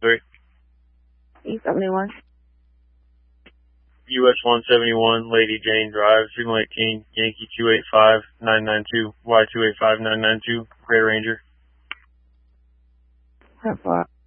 3. E71. US 171, Lady Jane Drive, Signal 18, Yankee 285992, Y285992, Gray Ranger. How far?